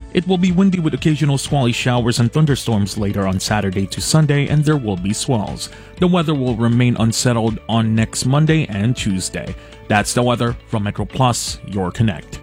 It will be windy with occasional squally showers and thunderstorms later on Saturday to Sunday, and there will be swells. The weather will remain unsettled on next Monday and Tuesday. That's the weather from Metro Plus, your connect.